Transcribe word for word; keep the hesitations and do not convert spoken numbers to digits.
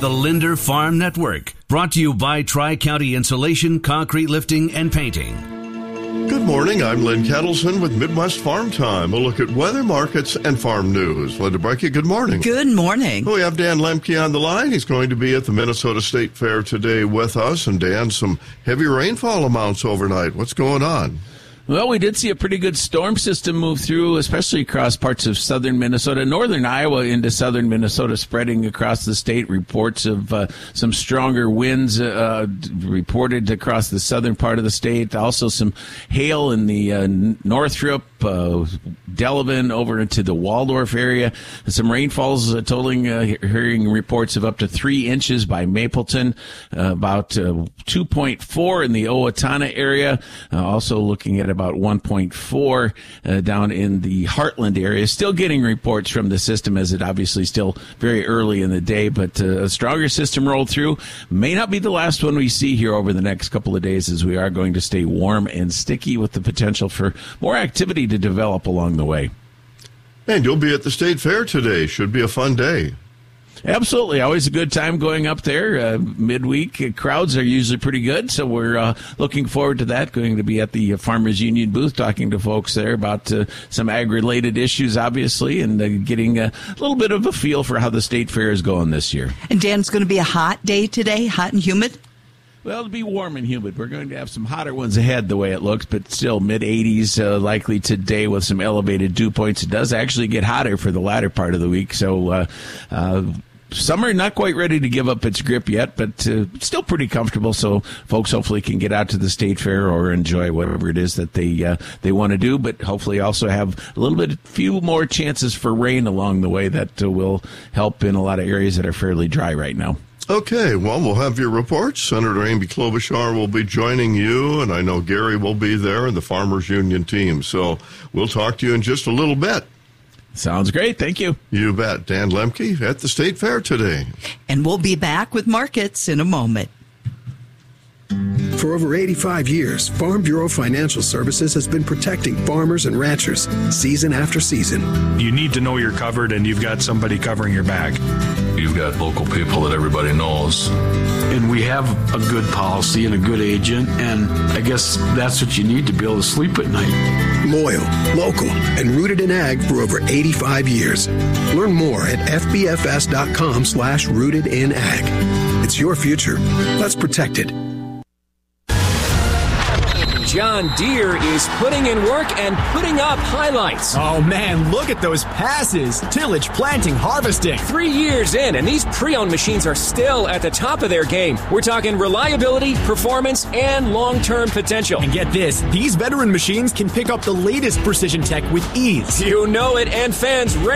The Linder Farm Network, brought to you by Tri-County Insulation, Concrete Lifting, and Painting. Good morning, I'm Lynn Kettleson with Midwest Farm Time. A look at weather, markets, and farm news. Linda Brecke, good morning. Good morning. We have Dan Lemke on the line. He's going to be at the Minnesota State Fair today with us. And Dan, some heavy rainfall amounts overnight. What's going on? Well, we did see a pretty good storm system move through, especially across parts of southern Minnesota, northern Iowa into southern Minnesota, spreading across the state. Reports of uh, some stronger winds uh, reported across the southern part of the state. Also some hail in the uh, Northrop, uh, Delavan, over into the Waldorf area. Some rainfalls uh, totaling, uh, hearing reports of up to three inches by Mapleton, uh, about uh, two point four in the Owatonna area. Uh, also looking at about one point four uh, down in the Heartland area. Still getting reports from the system, as it obviously still very early in the day, but uh, a stronger system rolled through. May not be the last one we see here over the next couple of days, as we are going to stay warm and sticky with the potential for more activity to develop along the way. And you'll be at the State Fair today. Should be a fun day. Absolutely. Always a good time going up there. Uh, midweek uh, crowds are usually pretty good, so we're uh, looking forward to that. Going to be at the uh, Farmers Union booth talking to folks there about uh, some ag-related issues, obviously, and uh, getting a little bit of a feel for how the State Fair is going this year. And Dan, it's going to be a hot day today, hot and humid? Well, it'll be warm and humid. We're going to have some hotter ones ahead, the way it looks, but still mid-eighties uh, likely today with some elevated dew points. It does actually get hotter for the latter part of the week, so uh, uh, summer not quite ready to give up its grip yet, but uh, still pretty comfortable, so folks hopefully can get out to the State Fair or enjoy whatever it is that they uh, they want to do, but hopefully also have a little bit, few more chances for rain along the way that uh, will help in a lot of areas that are fairly dry right now. Okay, well, we'll have your reports. Senator Amy Klobuchar will be joining you, and I know Gary will be there and the Farmers Union team. So we'll talk to you in just a little bit. Sounds great. Thank you. You bet. Dan Lemke at the State Fair today. And we'll be back with markets in a moment. For over eighty-five years, Farm Bureau Financial Services has been protecting farmers and ranchers season after season. You need to know you're covered, and you've got somebody covering your back. You've got local people that everybody knows. And we have a good policy and a good agent, and I guess that's what you need to be able to sleep at night. Loyal, local, and rooted in ag for over eighty-five years. Learn more at fbfs.com slash rooted in ag. It's your future. Let's protect it. John Deere is putting in work and putting up highlights. Oh, man, look at those passes. Tillage, planting, harvesting. Three years in, and these pre-owned machines are still at the top of their game. We're talking reliability, performance, and long-term potential. And get this, these veteran machines can pick up the latest precision tech with ease. You know it, and fans ready